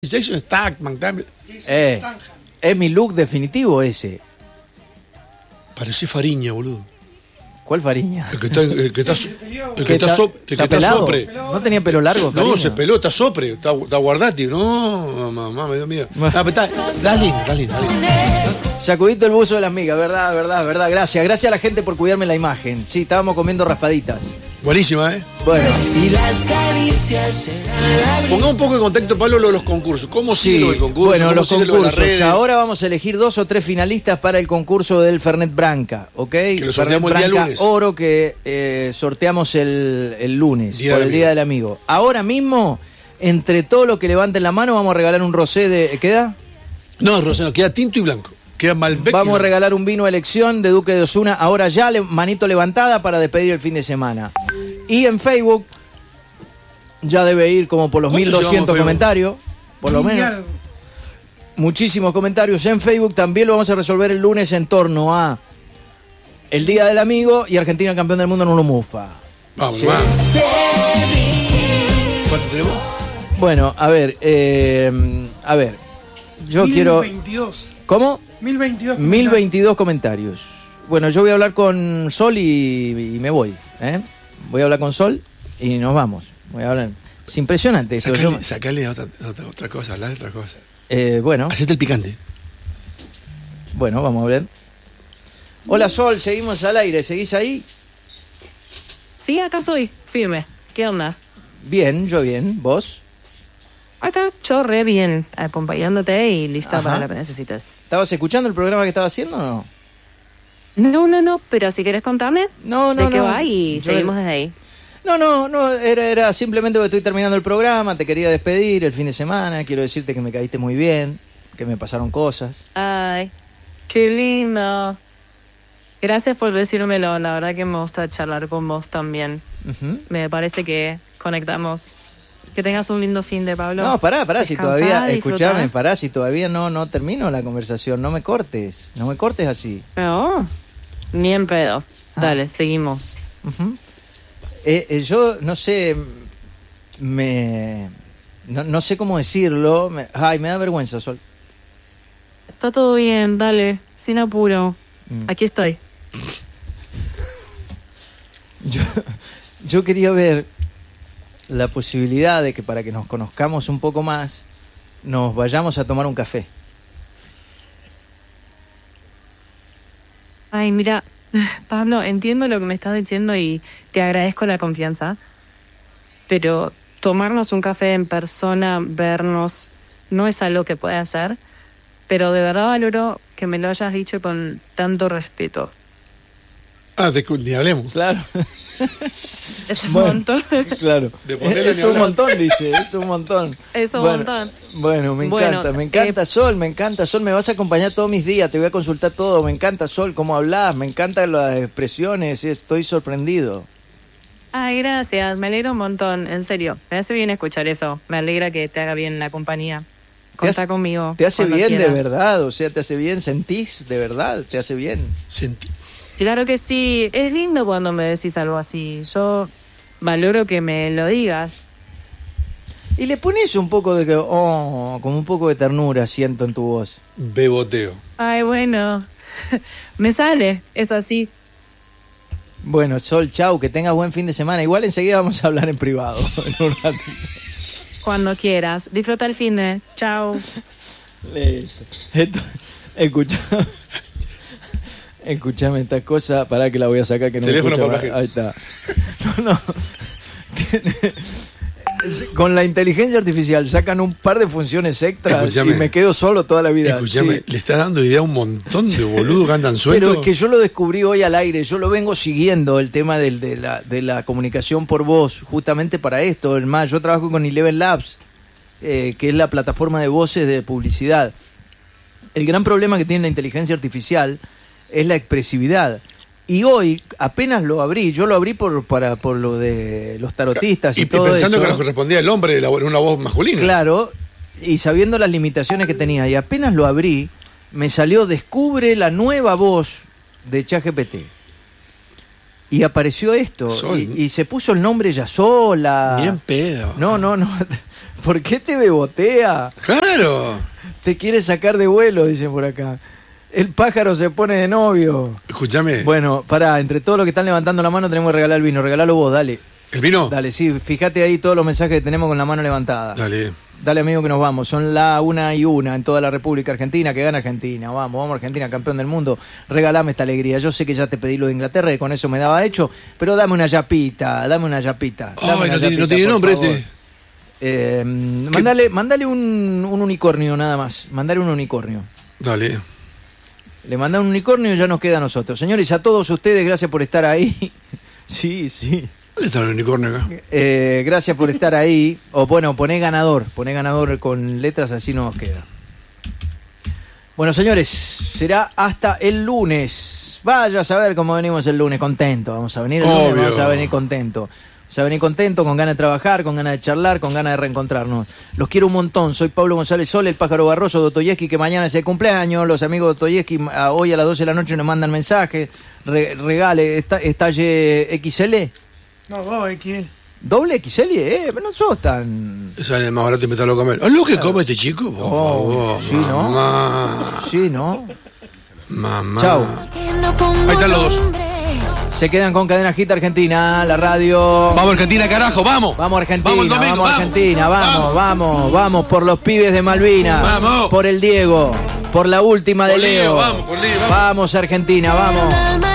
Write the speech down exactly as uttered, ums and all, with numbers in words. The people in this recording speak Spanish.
Jason Statham. Eh, es mi look definitivo ese. Parece Fariña, boludo. ¿Cuál Fariña? El que está, el que está, el que está, so, el que está, está sopre. ¿No tenía pelo largo, Fariña? No, se peló, está sopre, está, está guardati. No, mamá, me dio miedo. Ah, pero está, está lindo, está lindo, está lindo. Sacudito el buzo de las migas, verdad, verdad, verdad. Gracias, gracias a la gente por cuidarme la imagen. Sí, estábamos comiendo raspaditas. Buenísima, ¿eh? Bueno. Y las caricias Pongamos un poco de contacto, Pablo, lo de los concursos. ¿Cómo Sí, sigue lo del concurso? bueno, ¿Cómo los sigue lo de las concursos. redes? Ahora vamos a elegir dos o tres finalistas para el concurso del Fernet Branca, ¿ok? Que lo Fernet sorteamos el día Branca lunes. Oro que eh, sorteamos el, el lunes, Día por del el Día Amigo. del Amigo. Ahora mismo, entre todos los que levanten la mano, vamos a regalar un rosé de... ¿Queda? No, Rosano, queda tinto y blanco. Queda Malbec. Vamos a y- regalar un vino a elección de Duque de Osuna. Ahora ya, le- manito levantada para despedir el fin de semana. Y en Facebook, ya debe ir como por los ¿Cuánto mil doscientos llevamos en Facebook? comentarios. Por lo menos. Muchísimos comentarios en Facebook. También lo vamos a resolver el lunes en torno a el Día del Amigo y Argentina campeón del mundo en uno mufa. Vamos, Sí. vamos. ¿Cuánto tenemos? Bueno, a ver, eh, a ver. Yo quiero... mil veintidós. ¿Cómo? mil veintidós. mil veintidós comentarios. Bueno, yo voy a hablar con Sol y, y me voy. ¿eh? Voy a hablar con Sol y nos vamos. Voy a hablar. Es impresionante esto. Sacale, Yo- sacale otra, otra, otra cosa, hablar de otra cosa. eh, bueno, Hacete el picante. bueno, vamos a ver. Hola Sol, seguimos al aire. ¿Seguís ahí? Sí, acá estoy, firme. ¿Qué onda? Bien, yo bien. ¿Vos? Acá yo re bien, acompañándote y lista Ajá. para lo que necesites. ¿Estabas escuchando el programa que estaba haciendo o no? No, no, no, pero si quieres contarme No, no, de qué no. va y Yo- seguimos desde ahí. No, no, no, era, era simplemente porque estoy terminando el programa, te quería despedir el fin de semana, quiero decirte que me caíste muy bien, que me pasaron cosas. Ay, qué lindo. Gracias por decírmelo, la verdad que me gusta charlar con vos también. Ujú. Me parece que conectamos. Que tengas un lindo fin de Pablo. No, pará, pará, si Descansá, todavía, disfrutá. escuchame, pará, si todavía no, no termino la conversación, no me cortes, no me cortes así. No, ni en pedo. Ah. Dale, seguimos. Ujú. Eh, eh, yo no sé, me, no, no sé cómo decirlo, me- ay, me da vergüenza, Sol. Está todo bien, dale, sin apuro. Mm. Aquí estoy. Yo, yo quería ver la posibilidad de que para que nos conozcamos un poco más, nos vayamos a tomar un café. Ay, mira, Pablo, entiendo lo que me estás diciendo y te agradezco la confianza, pero tomarnos un café en persona, vernos, no es algo que pueda hacer, pero de verdad valoro que me lo hayas dicho con tanto respeto. Ah, de que ni hablemos. Claro. Es un Bueno. montón. Claro. De ponerle Es ni un hablar. montón, dice, es un montón. Es un Bueno, montón. Bueno, me Bueno, encanta, me encanta, eh, Sol, me encanta, Sol, me vas a acompañar todos mis días, te voy a consultar todo, me encanta, Sol, cómo hablas, me encantan las expresiones, estoy sorprendido. Ay, gracias, me alegro un montón, en serio. Me hace bien escuchar eso, me alegra que te haga bien la compañía. Contá hace- conmigo. Te hace cuando bien quieras. de verdad, o sea, te hace bien, sentís de verdad, te hace bien. Sentí. Claro que sí, es lindo cuando me decís algo así. Yo valoro que me lo digas. Y le pones un poco de que, oh, como un poco de ternura siento en tu voz. Beboteo. Ay, bueno, me sale, es así. Bueno, Sol, chau, que tengas buen fin de semana. Igual enseguida vamos a hablar en privado. En un ratito. Cuando quieras. Disfruta el fin de. Chao. Listo. Esto, escucha, escuchame esta cosa, para que la voy a sacar que no me Teléfono escucha para más. Ahí está. No, no. Tiene- con la inteligencia artificial sacan un par de funciones extras Escuchame. y me quedo solo toda la vida. Escuchame, Sí. le estás dando idea a un montón de boludos que andan sueltos. Pero es que yo lo descubrí hoy al aire, yo lo vengo siguiendo, el tema del, de, la, de la comunicación por voz, justamente para esto. Es más, yo trabajo con Eleven Labs, eh, que es la plataforma de voces de publicidad. El gran problema que tiene la inteligencia artificial es la expresividad. Y hoy apenas lo abrí, yo lo abrí por para por lo de los tarotistas y, y, y todo pensando eso. que nos correspondía el hombre de la- una voz masculina. Claro, y sabiendo las limitaciones que tenía, y apenas lo abrí, me salió descubre la nueva voz de ChatGPT. Y apareció esto, Sol. y, y se puso el nombre ya sola. Bien pedo. No, no, no. ¿Por qué te bebotea? Claro. Te quiere sacar de vuelo, dicen por acá. El pájaro se pone de novio. Escúchame. Bueno, pará, entre todos los que están levantando la mano tenemos que regalar el vino. Regalalo vos, dale. ¿El vino? Dale, sí, fíjate ahí todos los mensajes que tenemos con la mano levantada. Dale. Dale, amigo, que nos vamos. Son la una y una en toda la República Argentina. Que gana Argentina. Vamos, vamos Argentina, campeón del mundo. Regalame esta alegría. Yo sé que ya te pedí lo de Inglaterra y con eso me daba hecho. Pero dame una yapita, dame una yapita. Dame Ay, una no, tiene, yapita, no tiene por nombre favor. este. Eh, mandale, mandale un, un unicornio nada más. Mandale un unicornio. Dale. Le mandan un unicornio y ya nos queda a nosotros. Señores, a todos ustedes, gracias por estar ahí. Sí, sí. ¿Dónde está el unicornio acá? Eh, gracias por estar ahí. O bueno, poné ganador. Poné ganador con letras, así nos queda. Bueno, señores, será hasta el lunes. Vaya a saber cómo venimos el lunes. Contento. Vamos a venir el lunes, Obvio. vamos a venir contento. Vamos a venir contento, con ganas de trabajar, con ganas de charlar, con ganas de reencontrarnos. Los quiero un montón. Soy Pablo González Sol, el pájaro barroso de Dostoyevsky, que mañana es el cumpleaños. Los amigos de Dostoyevsky hoy a las doce de la noche nos mandan mensajes. Re- regale, está, ¿estalle X L? No, vos, ¿quién? ¿Doble X L? Eh, pero no sos tan... Sale más barato invitarlo a comer. ¿Es lo que come este chico? Por Oh, favor. sí, ¿no? Mamá. Sí, ¿no? Mamá. Chau. Ahí están los dos. Se quedan con Cadena Hit Argentina, la radio. Vamos Argentina, carajo, vamos. Vamos Argentina, Vamos vamos, el domingo, vamos. Argentina, vamos, Vamos. vamos, vamos, por los pibes de Malvinas. Vamos. Por el Diego, por la última de Por Leo, Leo. vamos, por Leo, vamos. Vamos Argentina, vamos.